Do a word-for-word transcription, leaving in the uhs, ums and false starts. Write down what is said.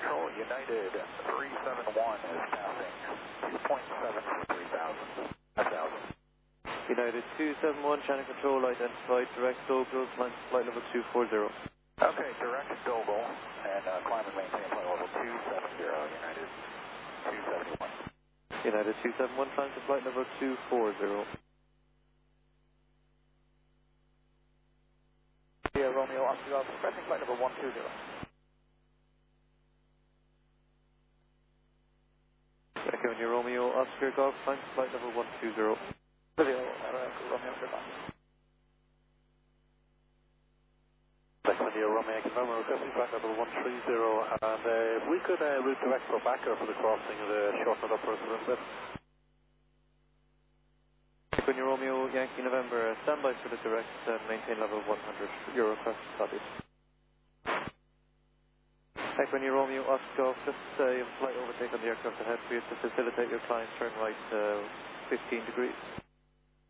Control, United three seven one is passing two point seven for three thousand. one thousand. United two seven one, Channel Control, identified direct Douglas, line flight level two four zero. Okay, direct Doble, and uh, climb and maintain flight level two seven zero, United two seventy-one. United two seven one, climb to flight level two four zero. Yeah, Romeo, Oscar Golf, pressing flight level one two zero. Echo in your Romeo, Oscar Golf, climb to flight level one two zero. Video, uh, Romeo, goodbye. India Romeo, confirm we're requesting flight level one three zero, and uh, if we could uh, route direct for backer for the crossing of the shorten it up for us a little bit. Echo in your Romeo, Yankee November, standby for the direct, uh, maintain level one hundred, your request, copy. Echo in your Romeo, Oscar Golf, just uh, you have a slight overtake on the aircraft ahead for you to facilitate your climb, turn right uh, fifteen degrees.